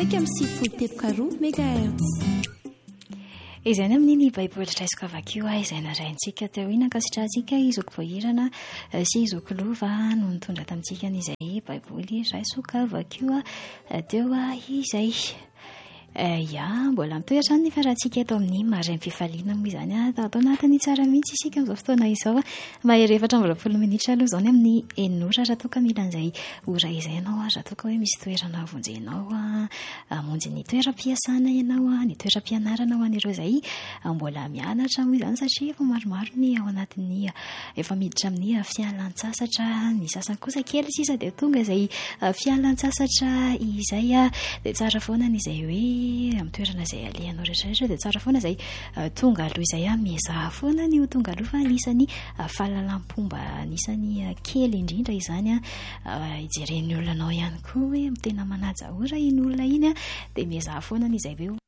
104.2 MHz. Izay ny amin'iny baiboly traisiko avakio izay naraintsika teo iny ankasitrahantsika izoko voahirana sy izoko lova no nitondra tamintsika n'izay baiboly raisoko avakio teo izay mbola mitoetra ny farahantsika eto amin'ny marain'ny fifaliana moa izany atao anatin'ny tsara mihitsy isika amin'izao fotoana izao mahery 4 minitra aloha izao ny amin'ny enora raha toa ka mila an'izay ora izay ianao raha toa ka hoe misy toerana vonjenao monjy ny toeram-piasana ianao ny toeram-pianarana ho an'ireo izay mbola mianatra moa izany satria efa maromaro ny ao anatin'ny efa miditra amin'ny fialan-tsasatra ny sasany kosa kely sisa dia tonga izay fialan-tsasatra izay dia tsara foana n'izay hoe amin'ny toerana izay alehanao rehetrarehetra dia tsara foana izay tonga aloha izay miezah foana ny ho tonga aloha fa anisany fahalalam-pomba anisany kely indrindra izany ijeren'ny olonanao ihany koa hoe tena manaja ora iny olona iny dia miezah foana n'izay hoe